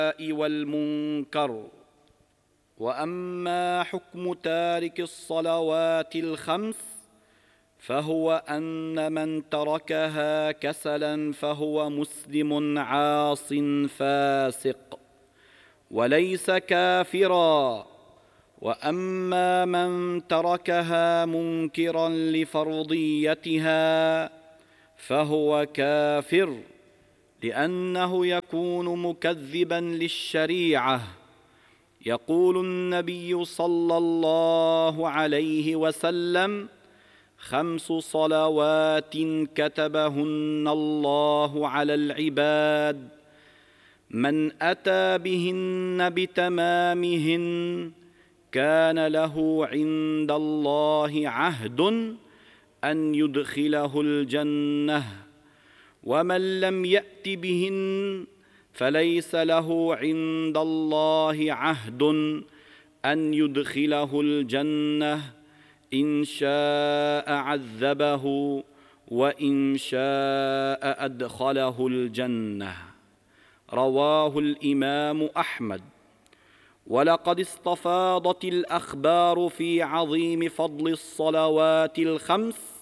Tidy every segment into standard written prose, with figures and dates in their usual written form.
والمنكر. وأما حكم تارك الصلوات الخمس فهو أن من تركها كسلا فهو مسلم عاص فاسق وليس كافرا. وأما من تركها منكرا لفرضيتها فهو كافر، لأنه يكون مكذبا للشريعة. يقول النبي صلى الله عليه وسلم: 5 صلوات كتبهن الله على العباد، من أتى بهن بتمامهن كان له عند الله عهد أن يدخله الجنة، ومن لم يأت بهن فليس له عند الله عهد أن يدخله الجنة، إن شاء عذبه وإن شاء أدخله الجنة. رواه الإمام أحمد. ولقد استفاضت الأخبار في عظيم فضل الصلوات الخمس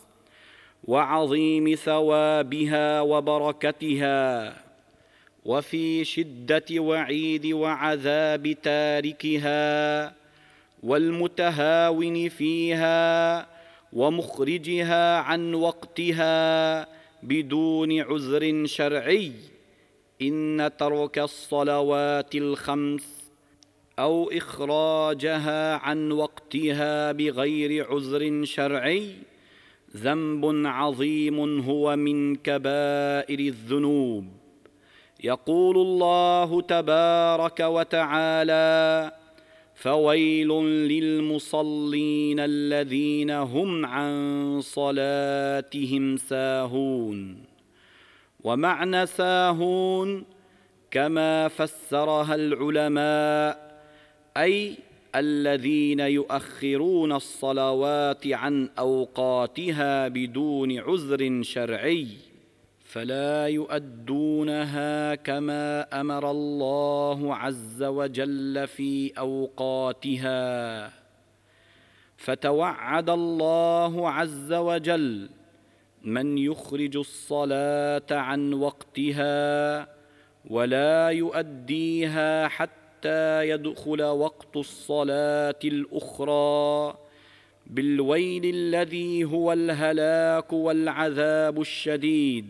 وعظيم ثوابها وبركتها، وفي شدة وعيد وعذاب تاركها والمتهاون فيها ومخرجها عن وقتها بدون عذر شرعي. إن ترك الصلوات الخمس أو إخراجها عن وقتها بغير عذر شرعي ذنب عظيم هو من كبائر الذنوب. يقول الله تبارك وتعالى: فويل للمصلين الذين هم عن صلاتهم ساهون. ومعنى ساهون كما فسرها العلماء أي الذين يؤخرون الصلوات عن أوقاتها بدون عذر شرعي، فلا يؤدونها كما أمر الله عز وجل في أوقاتها. فتوعد الله عز وجل من يخرج الصلاة عن وقتها ولا يؤديها حتى يدخل وقت الصلاة الأخرى بالويل الذي هو الهلاك والعذاب الشديد.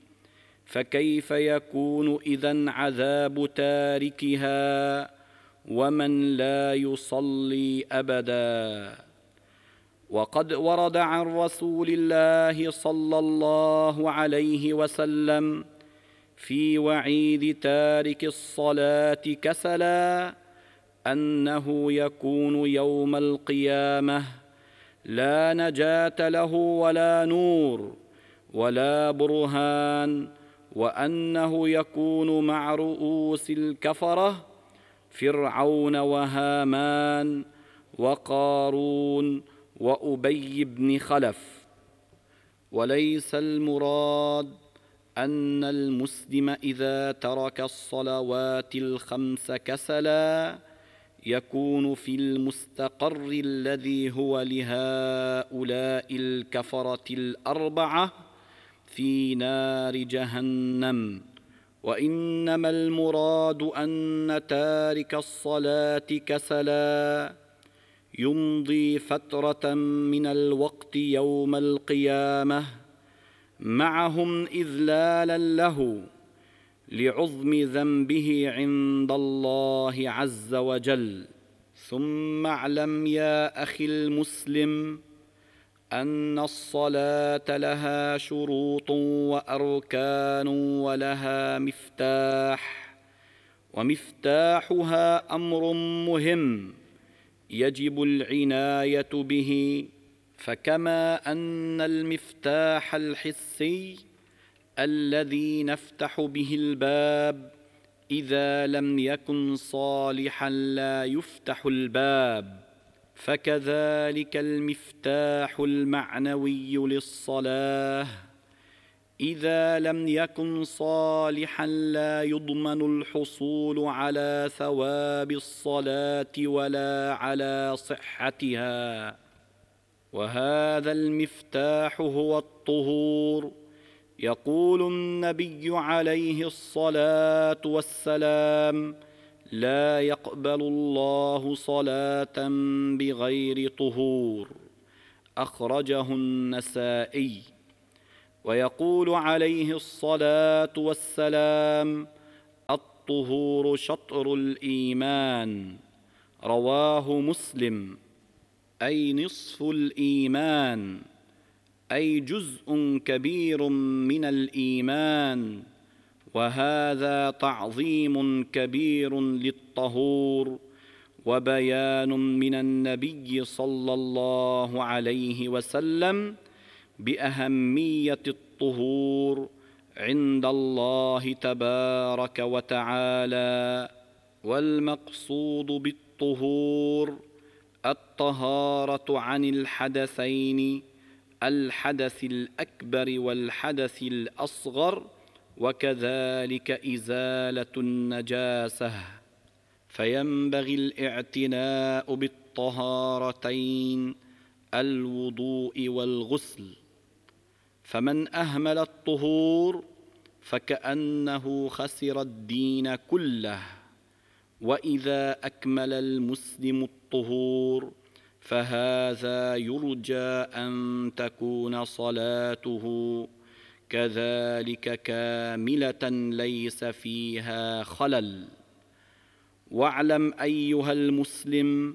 فكيف يكون إذن عذاب تاركها ومن لا يصلي أبدا؟ وقد ورد عن رسول الله صلى الله عليه وسلم في وعيد تارك الصلاة كسلا أنه يكون يوم القيامة لا نجاة له ولا نور ولا برهان، وأنه يكون مع رؤوس الكفرة فرعون وهامان وقارون وأبي بن خلف. وليس المراد أن المسلم إذا ترك الصلوات الخمس كسلا يكون في المستقر الذي هو لهؤلاء الكفرة الأربعة في نار جهنم، وإنما المراد أن تارك الصلاة كسلا يمضي فترة من الوقت يوم القيامة معهم إذلالا له لعظم ذنبه عند الله عز وجل. ثم اعلم يا أخي المسلم أن الصلاة لها شروط وأركان ولها مفتاح، ومفتاحها أمر مهم يجب العناية به. فكما أن المفتاح الحسي الذي نفتح به الباب إذا لم يكن صالحا لا يفتح الباب، فكذلك المفتاح المعنوي للصلاة إذا لم يكن صالحا لا يضمن الحصول على ثواب الصلاة ولا على صحتها. وهذا المفتاح هو الطهور. يقول النبي عليه الصلاة والسلام: لا يقبل الله صلاة بغير طهور. أخرجه النسائي. ويقول عليه الصلاة والسلام: الطهور شطر الإيمان. رواه مسلم. أي نصف الإيمان، أي جزء كبير من الإيمان. وهذا تعظيم كبير للطهور وبيان من النبي صلى الله عليه وسلم بأهمية الطهور عند الله تبارك وتعالى. والمقصود بالطهور الطهارة عن الحدثين: الحدث الأكبر والحدث الأصغر، وكذلك إزالة النجاسة. فينبغي الاعتناء بالطهارتين: الوضوء والغسل. فمن أهمل الطهور فكأنه خسر الدين كله. وإذا أكمل المسلم الطهور فهذا يرجى أن تكون صلاته كذلك كاملة ليس فيها خلل. واعلم أيها المسلم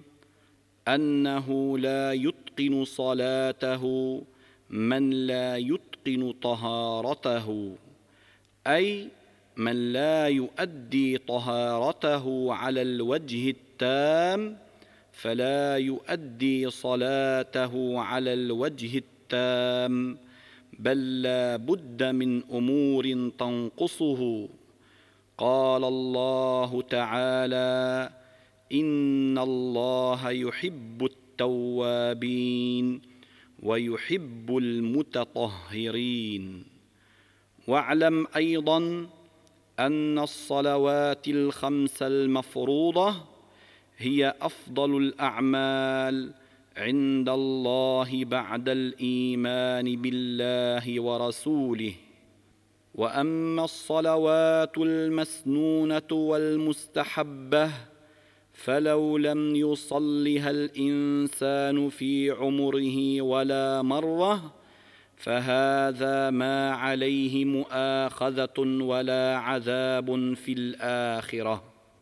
أنه لا يتقن صلاته من لا يتقن طهارته، أي من لا يؤدي طهارته على الوجه التام فلا يؤدي صلاته على الوجه التام، بل لا بد من أمور تنقصه. قال الله تعالى: إن الله يحب التوابين ويحب المتطهرين. واعلم أيضا أن الصلوات الخمس المفروضة هي أفضل الأعمال عند الله بعد الإيمان بالله ورسوله. وأما الصلوات المسنونة والمستحبة فلو لم يصلها الإنسان في عمره ولا مرة فهذا ما عليه مؤاخذة ولا عذاب في الآخرة.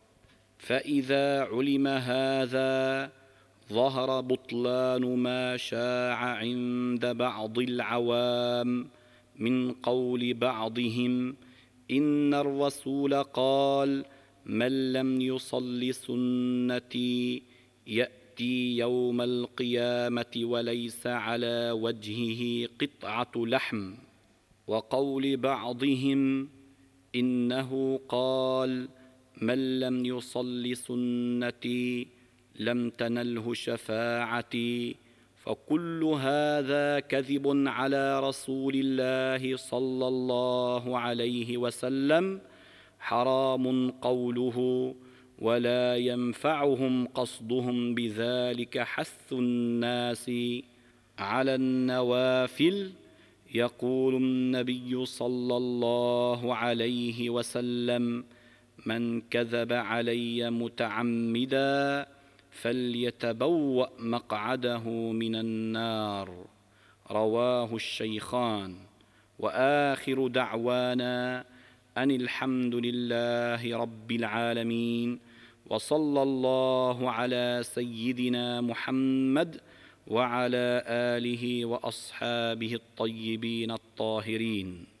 فإذا علم هذا ظهر بطلان ما شاع عند بعض العوام من قول بعضهم: إن الرسول قال: من لم يصل سنتي يأتي يوم القيامة وليس على وجهه قطعة لحم. وقول بعضهم: إنه قال: من لم يصل سنتي لم تنله شفاعتي. فكل هذا كذب على رسول الله صلى الله عليه وسلم، حرام قوله، ولا ينفعهم قصدهم بذلك حث الناس على النوافل. يقول النبي صلى الله عليه وسلم: من كذب علي متعمدا فليتبوأ مقعده من النار. رواه الشيخان. وآخر دعوانا أن الحمد لله رب العالمين، وصلى الله على سيدنا محمد وعلى آله وأصحابه الطيبين الطاهرين.